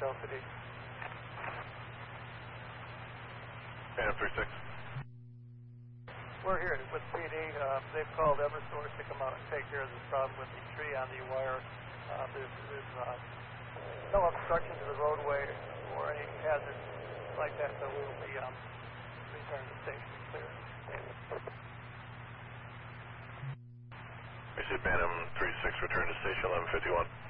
LCD. Phantom 36. We're here with PD. They've called Eversource to come out and take care of this problem with the tree on the wire. There's no obstruction to the roadway or any hazard like that, so we'll be returning to station clear. I see Phantom 36, return to station 1151.